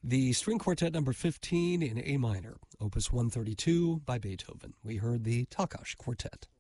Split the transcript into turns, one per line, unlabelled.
The String Quartet number 15 in A minor, opus 132 by Beethoven. We heard the Takács Quartet.